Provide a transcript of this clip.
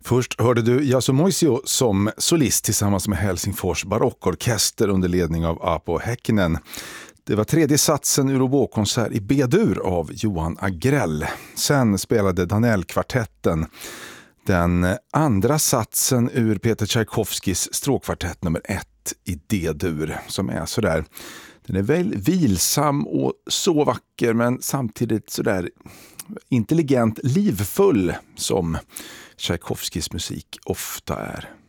Först hörde du Iaso Moisio som solist tillsammans med Helsingfors barockorkester under ledning av Apo Häkkinen. Det var tredje satsen ur oboekonsert i B-dur av Johan Agrell. Sen spelade Danell-kvartetten den andra satsen ur Peter Tchaikovskis stråkkvartett nummer 1 i D-dur, som är sådär. Den är väl vilsam och så vacker, men samtidigt sådär intelligent, livfull som Tchaikovskis musik ofta är.